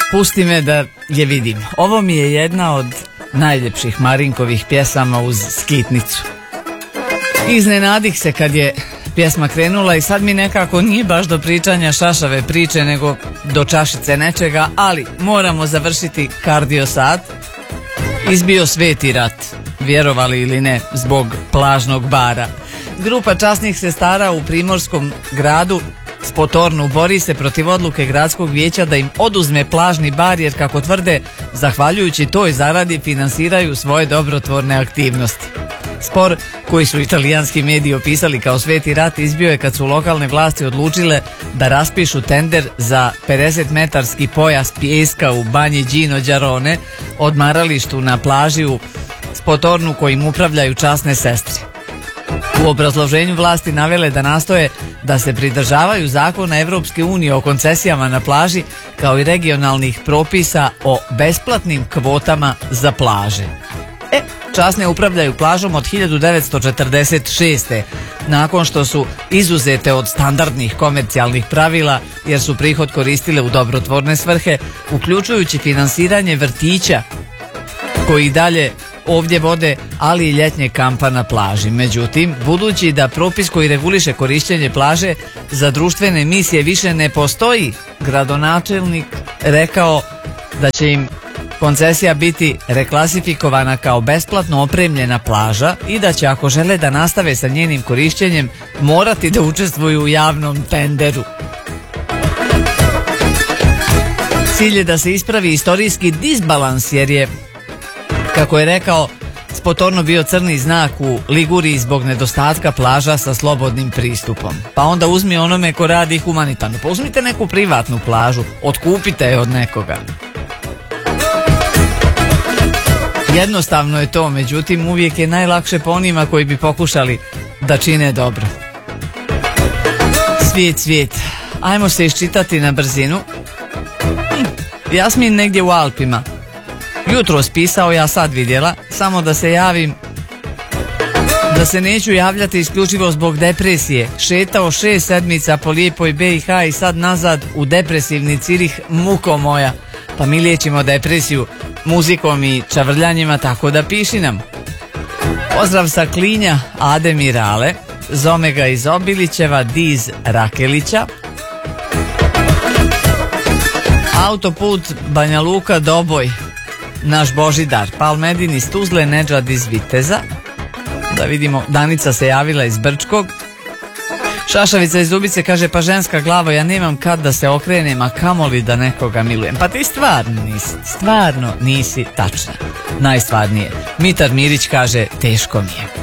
Pusti me da je vidim. Ovo mi je jedna od najljepših Marinkovih pjesama uz skitnicu. Iznenadih se kad je pjesma krenula i sad mi nekako nije baš do pričanja šašave priče nego do čašice nečega, ali moramo završiti kardio sat. Izbio sveti rat, vjerovali ili ne, zbog plažnog bara. Grupa časnih sestara u primorskom gradu Spotornu bori se protiv odluke gradskog vijeća da im oduzme plažni bar jer, kako tvrde, zahvaljujući toj zaradi finansiraju svoje dobrotvorne aktivnosti. Spor, koji su italijanski mediji opisali kao sveti rat, izbio je kad su lokalne vlasti odlučile da raspišu tender za 50-metarski pojas pijeska u banji Gino Đarone, odmaralištu na plaži u Spotornu kojim upravljaju časne sestre. U obrazloženju vlasti navele da nastoje da se pridržavaju zakona Evropske unije o koncesijama na plaži kao i regionalnih propisa o besplatnim kvotama za plaže. Časne upravljaju plažom od 1946. nakon što su izuzete od standardnih komercijalnih pravila jer su prihod koristile u dobrotvorne svrhe, uključujući finansiranje vrtića koji dalje ovdje vode, ali i ljetnje kampa na plaži. Međutim, budući da propis koji reguliše korištenje plaže za društvene misije više ne postoji, gradonačelnik rekao da će im koncesija biti reklasifikovana kao besplatno opremljena plaža i da će, ako žele da nastave sa njenim korištenjem, morati da učestvuju u javnom tenderu. Cilj je da se ispravi istorijski disbalans jer je, kako je rekao, Spotorno bio crni znak u Liguriji zbog nedostatka plaža sa slobodnim pristupom. Pa onda uzmi onome ko radi humanitarno. Pa uzmite neku privatnu plažu, otkupite je od nekoga. Jednostavno je to, međutim uvijek je najlakše po onima koji bi pokušali da čine dobro. Svijet, ajmo se iščitati na brzinu. Jasmin negdje u Alpima. Jutro spisao, ja sad vidjela, samo da se javim, da se neću javljati isključivo zbog depresije. Šetao 6 sedmica po lijepoj BiH i sad nazad u depresivni Cirih, muko moja. Pa mi liječimo depresiju muzikom i čavrljanjima, tako da piši nam. Pozdrav sa Klinja, Ade Mirale, Zomega iz Obilićeva, Diz Rakelića. Autoput Banja Luka Doboj, naš Božidar, Palmedin iz Tuzle, Nedžad iz Viteza. Da vidimo, Danica se javila iz Brčkog. Šašavica iz Dubice kaže, pa ženska glavo, ja nemam kad da se okrenem, a kamoli da nekoga milujem. Pa ti stvarno nisi tačna. Najstvarnije. Mitar Mirić kaže, teško mi je.